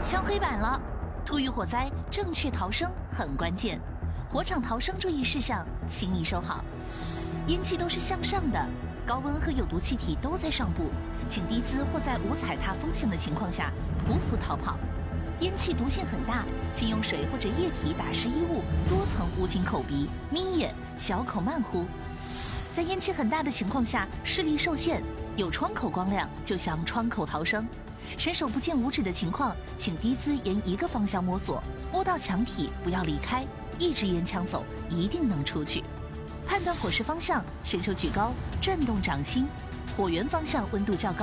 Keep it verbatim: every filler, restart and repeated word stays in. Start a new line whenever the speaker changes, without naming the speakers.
枪黑板了，突遇火灾，正确逃生很关键。火场逃生注意事项，请你收好。烟气都是向上的，高温和有毒气体都在上部，请低姿或在无踩踏风险的情况下匍匐逃跑。烟气毒性很大，请用水或者液体打湿衣物，多层捂紧口鼻，眯眼，小口慢呼。在烟气很大的情况下，视力受限，有窗口光亮就向窗口逃生。伸手不见五指的情况，请低姿沿一个方向摸索，摸到墙体不要离开，一支烟枪走，一定能出去。判断火势方向，伸手举高，转动掌心，火源方向温度较高。